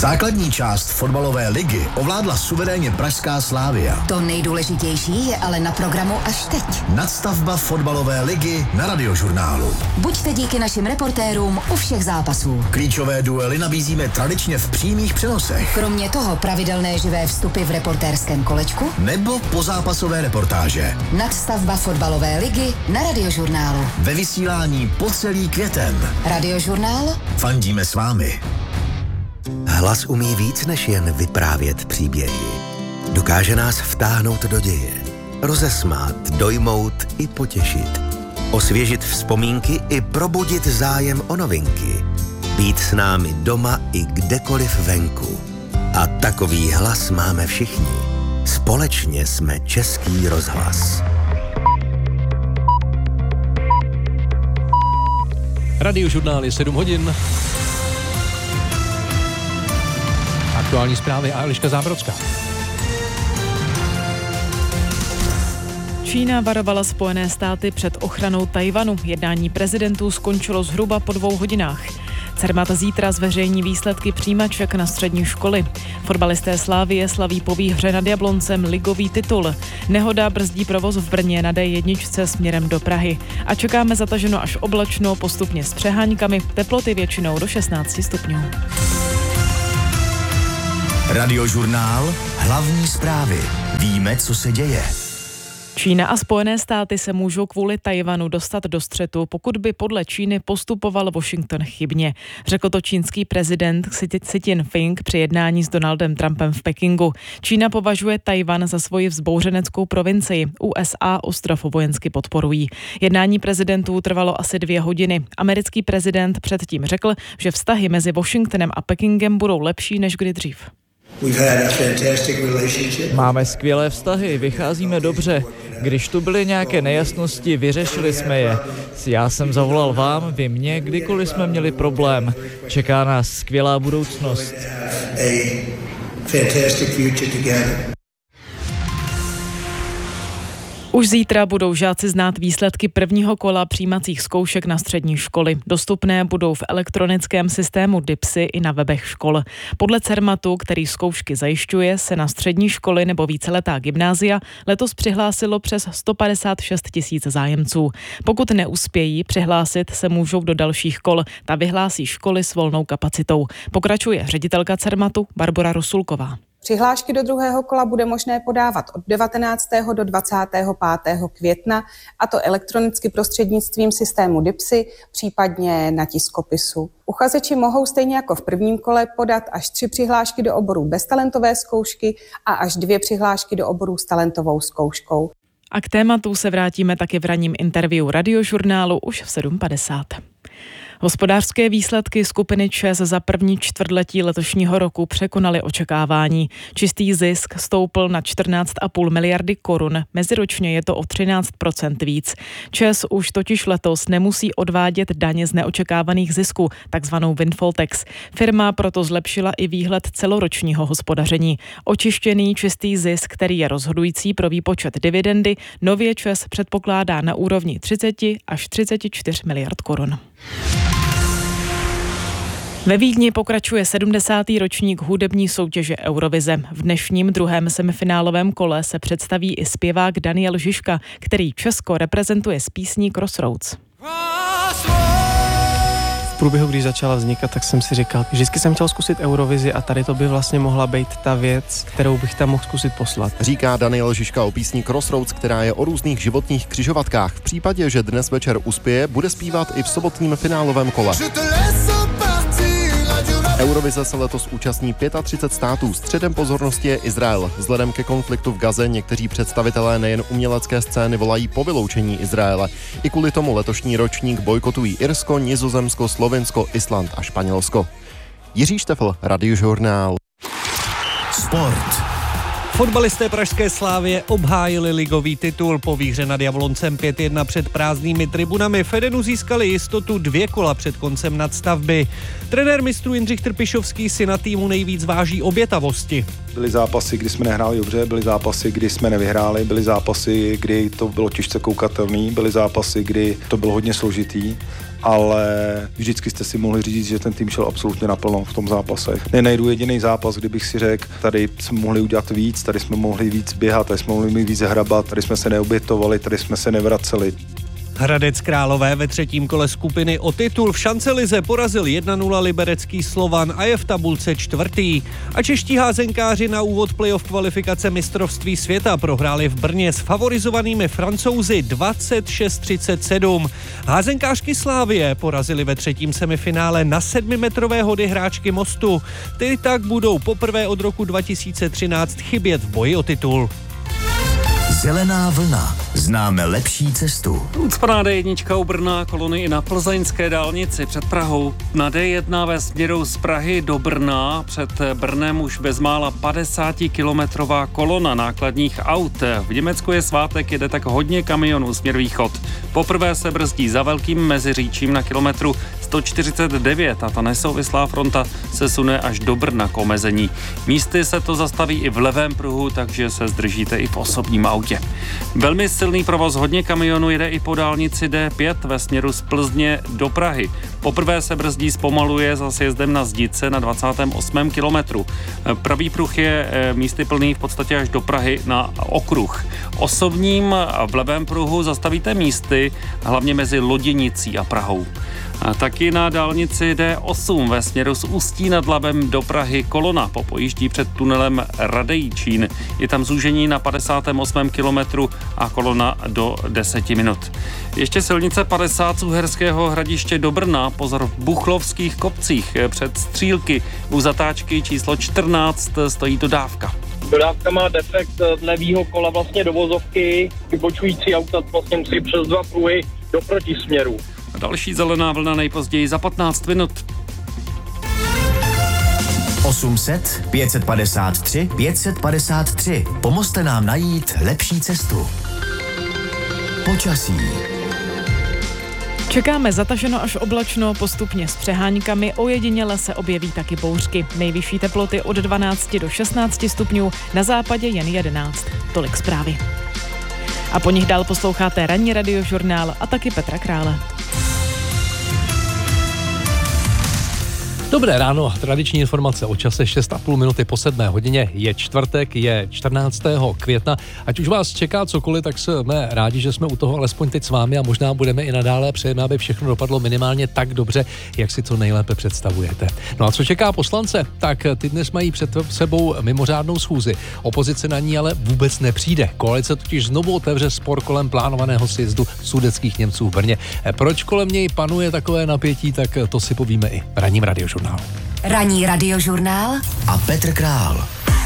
Základní část fotbalové ligy ovládla suverénně pražská Slavia. To nejdůležitější je ale na programu až teď. Nadstavba fotbalové ligy na Radiožurnálu. Buďte díky našim reportérům u všech zápasů. Klíčové duely nabízíme tradičně v přímých přenosech. Kromě toho pravidelné živé vstupy v reportérském kolečku nebo pozápasové reportáže. Nadstavba fotbalové ligy na Radiožurnálu. Ve vysílání po celý květen. Radiožurnál? Fandíme s vámi. Hlas umí víc než jen vyprávět příběhy. Dokáže nás vtáhnout do děje, rozesmát, dojmout i potěšit. Osvěžit vzpomínky i probudit zájem o novinky. Být s námi doma i kdekoliv venku. A takový hlas máme všichni. Společně jsme Český rozhlas. Radiožurnál je 7 hodin. Aktuální zprávy a Eliška Zábrodská. Čína varovala Spojené státy před ochranou Tchaj-wanu. Jednání prezidentů skončilo zhruba po 2 hodinách. Cermat zítra zveřejní výsledky přijímaček na střední školy. Fotbalisté Slavie slaví po výhře nad Jabloncem ligový titul. Nehoda brzdí provoz v Brně na D1 směrem do Prahy. A čekáme zataženo až oblačno, postupně s přeháňkami, teploty většinou do 16 stupňů. Radiožurnál, hlavní zprávy. Víme, co se děje. Čína a Spojené státy se můžou kvůli Tchaj-wanu dostat do střetu, pokud by podle Číny postupoval Washington chybně. Řekl to čínský prezident Xi Jinping při jednání s Donaldem Trumpem v Pekingu. Čína považuje Tchaj-wan za svoji vzbouřeneckou provincii. USA ostrov vojensky podporují. Jednání prezidentů trvalo asi 2 hodiny. Americký prezident předtím řekl, že vztahy mezi Washingtonem a Pekingem budou lepší než kdy dřív. Máme skvělé vztahy, vycházíme dobře. Když tu byly nějaké nejasnosti, vyřešili jsme je. Já jsem zavolal vám, vy mě, kdykoliv jsme měli problém. Čeká nás skvělá budoucnost. Už zítra budou žáci znát výsledky prvního kola přijímacích zkoušek na střední školy. Dostupné budou v elektronickém systému DIPSy i na webech škol. Podle Cermatu, který zkoušky zajišťuje, se na střední školy nebo víceletá gymnázia letos přihlásilo přes 156 000 zájemců. Pokud neuspějí přihlásit, se můžou do dalších kol. Ta vyhlásí školy s volnou kapacitou. Pokračuje ředitelka Cermatu Barbora Rusulková. Přihlášky do druhého kola bude možné podávat od 19. do 25. května, a to elektronicky prostřednictvím systému DIPSy, případně na tiskopisu. Uchazeči mohou stejně jako v prvním kole podat až 3 přihlášky do oborů bez talentové zkoušky a až 2 přihlášky do oborů s talentovou zkouškou. A k tématu se vrátíme taky v ranním interview Radiožurnálu už v 7:50. Hospodářské výsledky skupiny ČEZ za první čtvrtletí letošního roku překonaly očekávání. Čistý zisk stoupl na 14,5 miliardy korun, meziročně je to o 13% víc. ČEZ už totiž letos nemusí odvádět daně z neočekávaných zisků, takzvanou windfall tax. Firma proto zlepšila i výhled celoročního hospodaření. Očištěný čistý zisk, který je rozhodující pro výpočet dividendy, nově ČEZ předpokládá na úrovni 30 až 34 miliard korun. Ve Vídni pokračuje 70. ročník hudební soutěže Eurovize. V dnešním druhém semifinálovém kole se představí i zpěvák Daniel Žižka, který Česko reprezentuje s písní Crossroads. V průběhu, když začala vznikat, tak jsem si říkal, vždycky jsem chtěl zkusit Eurovizi a tady to by vlastně mohla být ta věc, kterou bych tam mohl zkusit poslat. Říká Daniel Žižka o písni Crossroads, která je o různých životních křižovatkách. V případě, že dnes večer uspěje, bude zpívat i v sobotním finálovém kole. Eurovize se letos účastní 35 států. Středem pozornosti je Izrael. Vzhledem ke konfliktu v Gaze někteří představitelé nejen umělecké scény volají po vyloučení Izraele. I kvůli tomu letošní ročník bojkotují Irsko, Nizozemsko, Slovinsko, Island a Španělsko. Jiří Štefl, Radiožurnál. Sport. Fotbalisté pražské Slavie obhájili ligový titul. Po výhře nad Jabloncem 5-1 před prázdnými tribunami v Edenu získali jistotu 2 kola před koncem nadstavby. Trenér mistrů Jindřich Trpišovský si na týmu nejvíc váží obětavosti. Byly zápasy, kdy jsme nehráli dobře, byly zápasy, kdy jsme nevyhráli, byly zápasy, kdy to bylo těžce koukatelný, byly zápasy, kdy to bylo hodně složitý. ale vždycky jste si mohli říct, že ten tým šel absolutně naplno v tom zápase. Nenajdu jediný zápas, kdybych si řekl, tady jsme mohli udělat víc, tady jsme mohli víc běhat, tady jsme mohli víc hrabat, tady jsme se neobětovali, tady jsme se nevraceli. Hradec Králové ve třetím kole skupiny o titul v šancelize porazil 1-0 liberecký Slovan a je v tabulce čtvrtý. A čeští házenkáři na úvod playoff kvalifikace mistrovství světa prohráli v Brně s favorizovanými Francouzi 26-37. Házenkářky Slavie porazili ve třetím semifinále na 7metrové hody hráčky Mostu. Ty tak budou poprvé od roku 2013 chybět v boji o titul. Zelená vlna. Známe lepší cestu. Ucpaná D1 u Brna, kolony i na plzeňské dálnici před Prahou. Na D1 ve směru z Prahy do Brna před Brnem už bezmála 50kilometrová kolona nákladních aut. V Německu je svátek, jede tak hodně kamionů směr východ. Poprvé se brzdí za Velkým Meziříčím na kilometru 149 a ta nesouvislá fronta se sune až do Brna k omezení. Místy se to zastaví i v levém pruhu, takže se zdržíte i v osobním autě. Velmi silný provoz, hodně kamionů jede i po dálnici D5 ve směru z Plzně do Prahy. Poprvé se brzdí zpomaluje za sjezdem na Zdice na 28. kilometru. Pravý pruh je místy plný v podstatě až do Prahy na okruh. Osobním v levém pruhu zastavíte místy, hlavně mezi Loděnicí a Prahou. A taky na dálnici D8 ve směru z Ústí nad Labem do Prahy kolona popojíždí před tunelem Radejčín. Je tam zúžení na 58. kilometru a kolona do 10 minut. Ještě silnice 50 z Uherského Hradiště do Brna, pozor v Buchlovských kopcích před Střílky. U zatáčky číslo 14 stojí dodávka. Dodávka má defekt levýho kola vlastně do vozovky, vybočující auta vlastně musí přes 2 pruhy do protisměru. Další zelená vlna nejpozději za 15 minut. 800 553 553. Pomozte nám najít lepší cestu. Počasí. Čekáme zataženo až oblačno, postupně s přeháňkami, ojediněle se objeví taky bouřky. Nejvyšší teploty od 12 do 16 stupňů, na západě jen 11. Tolik zprávy. A po nich dál posloucháte ranní radiožurnál a taky Petra Krále. Dobré ráno, tradiční informace o čase 6,5 minuty po 7 hodině. Je čtvrtek, je 14. května. Ať už vás čeká cokoliv, tak jsme rádi, že jsme u toho alespoň teď s vámi a možná budeme i nadále. Přejeme, aby všechno dopadlo minimálně tak dobře, jak si to nejlépe představujete. No a co čeká poslance? Tak ty dnes mají před sebou mimořádnou schůzi. Opozice na ní ale vůbec nepřijde. Koalice totiž znovu otevře spor kolem plánovaného sjezdu sudetských Němců v Brně. Proč kolem něj panuje takové napětí, tak to si povíme i v ranním radiožurnálu. Ranní radiožurnál a Petr Král.